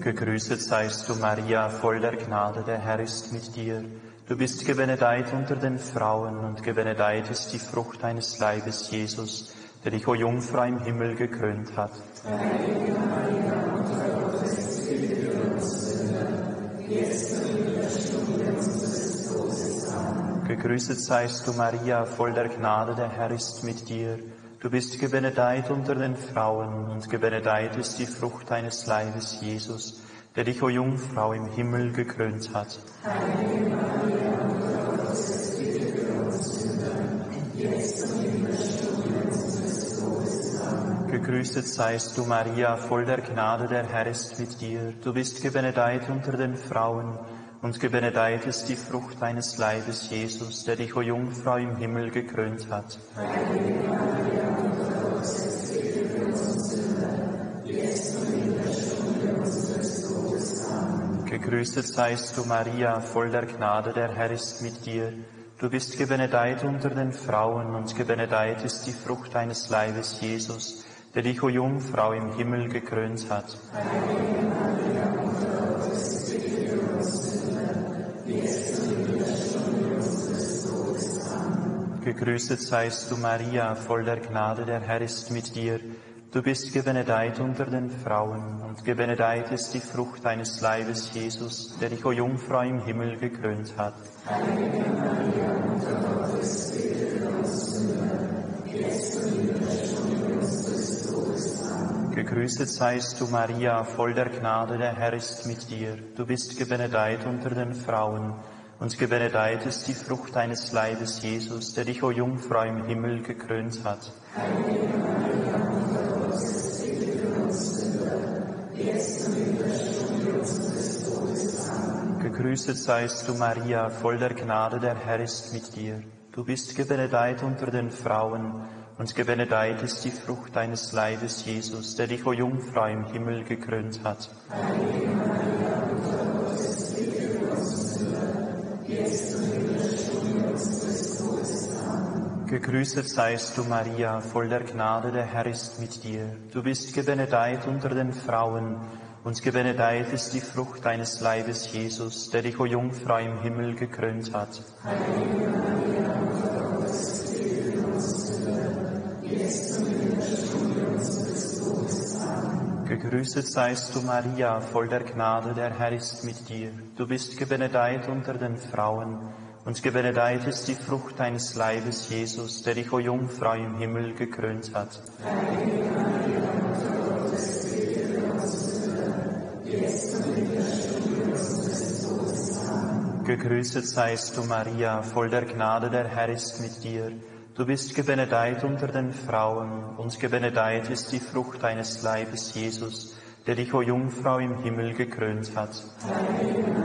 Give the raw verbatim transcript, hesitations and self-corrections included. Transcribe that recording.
Gegrüßet seist du, Maria, voll der Gnade, der Herr ist mit dir. Du bist gebenedeit unter den Frauen, und gebenedeit ist die Frucht deines Leibes, Jesus, der dich, o Jungfrau, im Himmel gekrönt hat. Heilige Maria, Mutter Gottes, bitte für uns Sünder, jetzt und in der Stunde unseres Todes. Amen. Gegrüßet seist du, Maria, voll der Gnade, der Herr ist mit dir. Du bist gebenedeit unter den Frauen, und gebenedeit ist die Frucht deines Leibes, Jesus, der dich, o Jungfrau, im Himmel gekrönt hat. Heilige Maria, Mutter Gottes, bitte für uns Sünder, jetzt und in der Stunde unseres Todes. Amen. Gegrüßet seist du, Maria, voll der Gnade, der Herr ist mit dir. Du bist gebenedeit unter den Frauen, und gebenedeit ist die Frucht deines Leibes, Jesus, der dich, o Jungfrau, im Himmel gekrönt hat. Heilige Maria, Mutter Gottes, bitte für uns Sünder, jetzt und in der Stunde unseres Todes. Amen. Gegrüßet seist du, Maria, voll der Gnade, der Herr ist mit dir. Du bist gebenedeit unter den Frauen, und gebenedeit ist die Frucht deines Leibes, Jesus, der dich, o Jungfrau, im Himmel gekrönt hat. Heilige Maria, Mutter Gottes, bitte für uns Sünder, jetzt und in der Stunde unseres Todes. Amen. Gegrüßet seist du, Maria, voll der Gnade, der Herr ist mit dir. Du bist gebenedeit unter den Frauen, und gebenedeit ist die Frucht deines Leibes, Jesus, der dich, o Jungfrau, im Himmel gekrönt hat. Heilige Maria, Mutter Gottes, bitte für uns Sünder, jetzt und in der Stunde unseres Todes. Amen. Gegrüßet seist du, Maria, voll der Gnade, der Herr ist mit dir. Du bist gebenedeit unter den Frauen, und gebenedeit ist die Frucht deines Leibes, Jesus, der dich, o Jungfrau, im Himmel gekrönt hat. Heilige Maria, Mutter Gottes, bitte für uns Sünder, jetzt und in der Stunde unseres Todes. Amen. Gegrüßet seist du, Maria, voll der Gnade, der Herr ist mit dir. Du bist gebenedeit unter den Frauen, und gebenedeit ist die Frucht deines Leibes, Jesus, der dich, o Jungfrau, im Himmel gekrönt hat. Heilige Maria, Mutter Gottes, bitte für uns Sünder, jetzt und in der Stunde unseres Todes. Amen. Gegrüßet seist du, Maria, voll der Gnade, der Herr ist mit dir. Du bist gebenedeit unter den Frauen, und gebenedeit ist die Frucht deines Leibes, Jesus, der dich, o Jungfrau, im Himmel gekrönt hat. Heilige Maria, Mutter Gottes, bitte für uns Sünder, jetzt und in der Stunde unseres Todes. Amen. Gegrüßet seist du, Maria, voll der Gnade, der Herr ist mit dir. Du bist gebenedeit unter den Frauen, und gebenedeit ist die Frucht deines Leibes, Jesus, der dich, o Jungfrau, im Himmel gekrönt hat. Heilige Maria, Mutter Gottes, bitte für uns Sünder, jetzt und in der Stunde unseres Todes. Amen. Gegrüßet seist du, Maria, voll der Gnade, der Herr ist mit dir. Du bist gebenedeit unter den Frauen, und gebenedeit ist die Frucht deines Leibes, Jesus, der dich, o Jungfrau, im Himmel gekrönt hat. Heilige